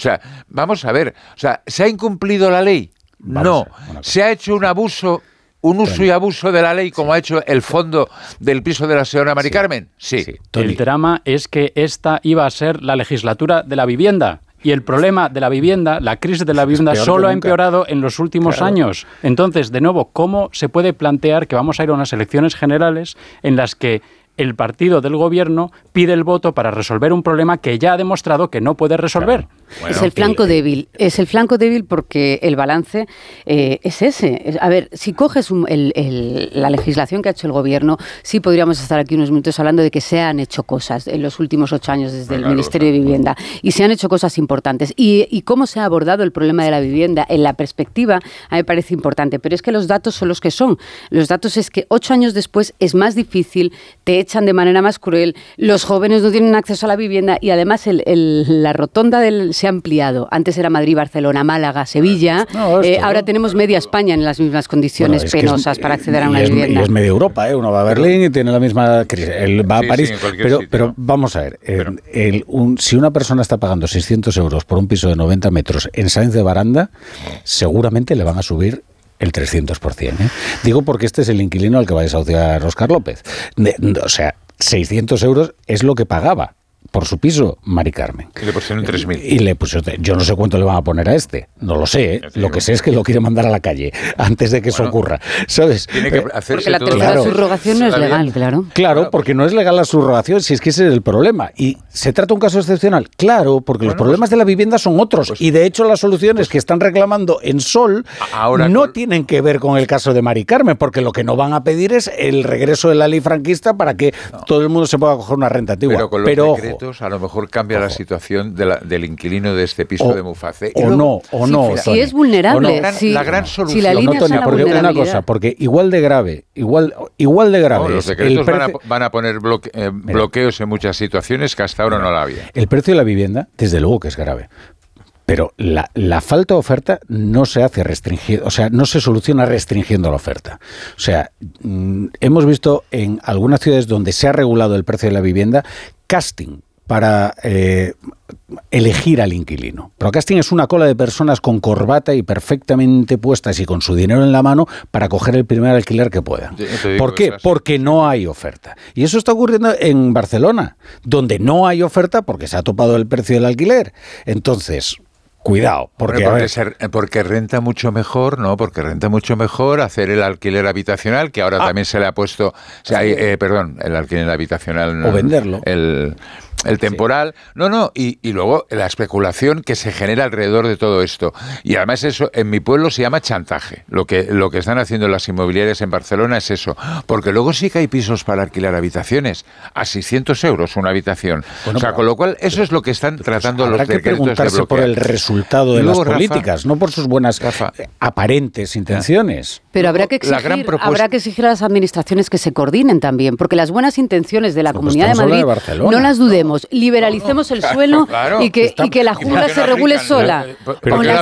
sea, vamos a ver, o sea, ¿se ha incumplido la ley? No. ¿Se ha hecho un uso y abuso de la ley como ha hecho el fondo del piso de la señora Mari Carmen? Sí. El drama es que esta iba a ser la legislatura de la vivienda. Y el problema de la vivienda, la crisis de la vivienda, solo ha empeorado en los últimos años. Entonces, de nuevo, ¿cómo se puede plantear que vamos a ir a unas elecciones generales en las que el partido del gobierno pide el voto para resolver un problema que ya ha demostrado que no puede resolver? Bueno, es el flanco débil. Es el flanco débil porque el balance es ese. A ver, si coges la legislación que ha hecho el gobierno, sí podríamos estar aquí unos minutos hablando de que se han hecho cosas en los últimos 8 años desde el Ministerio de Vivienda. Y se han hecho cosas importantes. Y cómo se ha abordado el problema de la vivienda en la perspectiva, a mí me parece importante. Pero es que los datos son los que son. Los datos es que 8 años después es más difícil, te echan de manera más cruel, los jóvenes no tienen acceso a la vivienda y además la rotonda se ha ampliado. Antes era Madrid, Barcelona, Málaga, Sevilla. Ahora tenemos media España en las mismas condiciones penosas para acceder a una vivienda. Y es media Europa, Uno va a Berlín y tiene la misma crisis. Él va a París. Pero vamos a ver, si una persona está pagando 600 euros por un piso de 90 metros en Sáenz de Baranda, seguramente le van a subir el 300%. Digo porque este es el inquilino al que va a desahuciar Óscar López. O sea, 600 euros es lo que pagaba por su piso Mari Carmen. Y le pusieron 3.000. Y le pusieron, yo no sé cuánto le van a poner a este, no lo sé, Lo que sé es que lo quiere mandar a la calle antes de que eso ocurra, ¿sabes? Tiene que hacerse porque la tercera subrogación no es legal, claro. Claro, porque no es legal la subrogación, si es que ese es el problema. ¿Y se trata de un caso excepcional? Claro, porque los problemas de la vivienda son otros. Y de hecho las soluciones que están reclamando en Sol no tienen que ver con el caso de Mari Carmen, porque lo que no van a pedir es el regreso de la ley franquista para que todo el mundo se pueda coger una renta antigua. Pero con los decretos a lo mejor cambia la situación del inquilino de este piso de Muface. No. Si es vulnerable. La gran solución. Si la línea es porque una cosa, porque igual de grave los decretos van a poner bloqueos en muchas situaciones que hasta ahora no la había. El precio de la vivienda, desde luego que es grave. Pero la falta de oferta no se hace restringiendo, o sea, no se soluciona restringiendo la oferta. O sea, hemos visto en algunas ciudades donde se ha regulado el precio de la vivienda, casting para elegir al inquilino. Pero casting es una cola de personas con corbata y perfectamente puestas y con su dinero en la mano para coger el primer alquiler que puedan. ¿Por qué? Porque no hay oferta. Y eso está ocurriendo en Barcelona, donde no hay oferta porque se ha topado el precio del alquiler. Entonces, cuidado, porque renta mucho mejor, ¿no? Porque renta mucho mejor hacer el alquiler habitacional, que ahora también se le ha puesto, el alquiler habitacional. O venderlo. El temporal, y luego la especulación que se genera alrededor de todo esto. Y además eso, en mi pueblo se llama chantaje. Lo que están haciendo las inmobiliarias en Barcelona es eso. Porque luego sí que hay pisos para alquilar habitaciones a 600 euros una habitación. Bueno, con lo cual eso es lo que están tratando los decretos de bloquear. Habrá que preguntarse por el resultado de las políticas, no por sus buenas aparentes intenciones. Pero habrá que exigir a las administraciones que se coordinen también, porque las buenas intenciones de la Comunidad de Madrid no las dudemos. Liberalicemos el suelo y que la jungla se regule sola. O las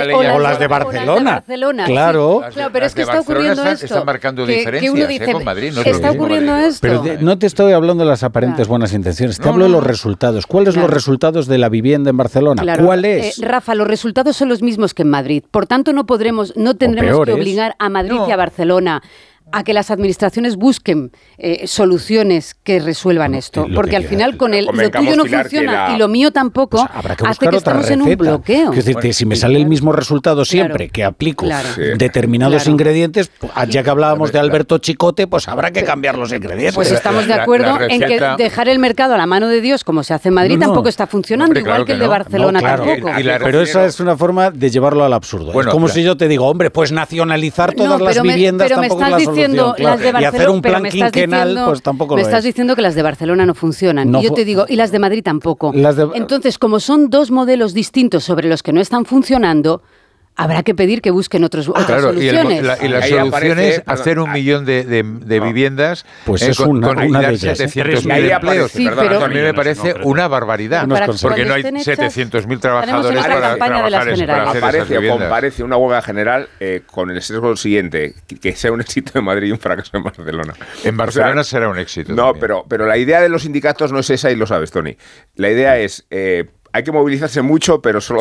de Barcelona. Claro, pero es que está ocurriendo esto. Están marcando diferencias con Madrid. Está ocurriendo esto. Pero no te estoy hablando de las aparentes buenas intenciones, te hablo de los resultados. ¿Cuáles son los resultados de la vivienda en Barcelona? ¿Cuál es? Rafa, los resultados son los mismos que en Madrid. Por tanto, no tendremos que obligar a Madrid y a Barcelona a que las administraciones busquen soluciones que resuelvan esto. Porque al final con lo tuyo no funciona y lo mío tampoco, hace que estemos en un bloqueo. Es decir, si me sale el mismo resultado siempre que aplico determinados ingredientes, ya que hablábamos de Alberto Chicote, pues habrá que cambiar los ingredientes. Pues estamos de acuerdo en que dejar el mercado a la mano de Dios, como se hace en Madrid, tampoco está funcionando, igual que el de Barcelona tampoco. Pero esa es una forma de llevarlo al absurdo. Es como si yo te digo, hombre, pues nacionalizar todas las viviendas tampoco es la solución. Las de Barcelona, y hacer un plan quinquenal, pues tampoco lo es. Me estás diciendo que las de Barcelona no funcionan. Y yo te digo, y las de Madrid tampoco. Entonces, como son dos modelos distintos sobre los que no están funcionando, habrá que pedir que busquen otras soluciones. Y la solución es hacer 1 millón de viviendas con de ellas. 700.000 empleos. Pero a mí me parece una barbaridad. Porque no hay 700.000 trabajadores para trabajar esas viviendas. Parece una huelga general con el sesgo siguiente, que sea un éxito en Madrid y un fracaso en Barcelona. En Barcelona será un éxito. No, pero la idea de los sindicatos no es esa y lo sabes, Tony. La idea es... hay que movilizarse mucho, pero solo